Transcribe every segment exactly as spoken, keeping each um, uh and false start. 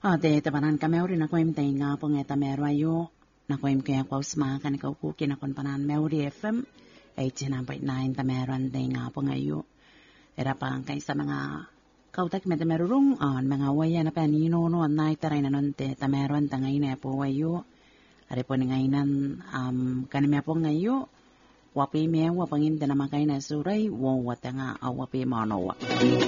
Ate tabanan kami uri na koim tay nga po nga tamero ayo na koim kaya kwa usma kan ikaw kuki na kon panan Meuri F M eighty-nine point nine tameron tay nga po ngayo. Era pa kay sa mga kautak med tamerurong on mga waya na panino no nay taray na non te tameron tangay na po wayo. Ari po ni ngainan um kanimi po ngayo. Wapi me wapangin na makay na suray wo wata nga awapi mano wa.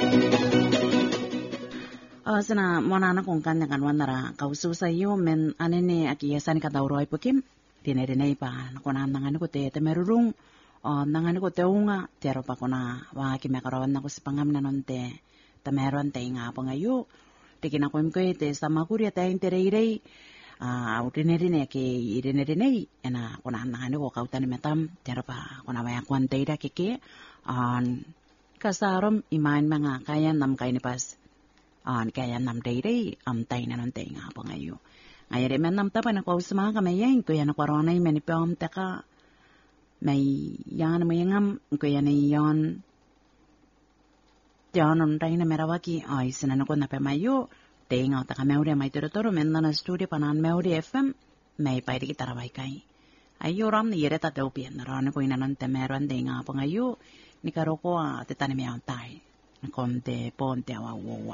Uh, sana mona na kung kanya kanwan nara kausu sa iyo men anene akiyasan ka tawroy pukim dinerinay pa nakuna nangan ko te temerurong uh, nangan ko te unga tero pa ko na wa kimakaroon na ko sa pangam na non te temeron te nga pa ngayo tikin ako imko te sama kurya te intereiray ah uh, dinerinay ki dinerinay ena kuna nangan ko kautan metam tero pa kuna wa kwante da kike an kasarom iman mga kaya nam kay ni pas an kaya nam day day am tay na non tay nga pa ngayo. Ngayon rin man nam tapa na kwa usama ka may yan, kuya na kwaronay manipam taka may yan may ngam kuya na yan tiyan on tay na merawaki ay sinano ko na pa mayo tay nga taka Meuri may turuturo men na na studio panan Meuri F M may pwede kita raway kay. Ayo ram ni yere tataw piyan na rin ko inanon temeron tay nga pa ngayo ni karoko at titanim yan tay. Konte ponte awawa.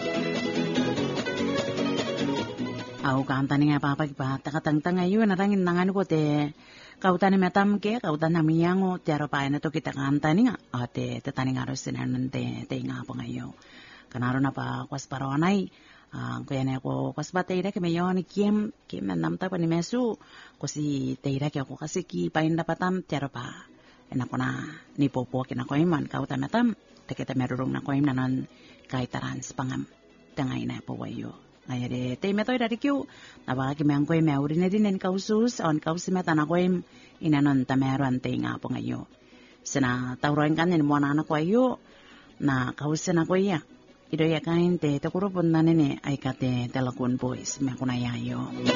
Au kanta ni nga papagpa takatangtang ngayon narangin nangan ko te kautan ni metam ke kautan na miyango tiaro pa na to kita kanta ni nga ate tetani nga ros sinan te te nga pa ngayon. Kanaro na pa kwas paronay ang kuya na ko kwas batay da kami yon kim kim namta pa ni mesu ko si teira ke ako kasi ki pain dapatam tiaro pa. Ena ko na ni popo kina ko iman kautan metam kita merurong na koim nanon kay tarans pangam tangay na po wayo. Ngaya de te metoy dari kyu nabaki me ang koim Meuri na din en kausus on kausimet na koim inanon tameron te nga po ngayo. Sina tawroin kan ni mo na na koyo na kausen na koya. Ido ya kain te takurupon na nene ay kate telakun boys me kunayayo.